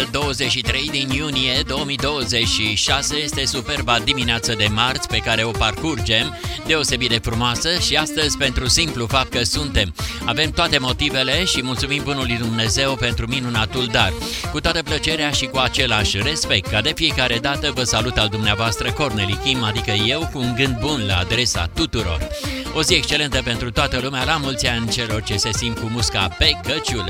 23 din iunie 2026 este superba dimineață de marți pe care o parcurgem, deosebit de frumoasă și astăzi pentru simplu fapt că suntem. Avem toate motivele și mulțumim Bunului Dumnezeu pentru minunatul dar. Cu toată plăcerea și cu același respect, ca de fiecare dată vă salut al dumneavoastră Corneli Kim, adică eu, cu un gând bun la adresa tuturor. O zi excelentă pentru toată lumea, la mulți ani celor ce se simt cu musca pe căciulă.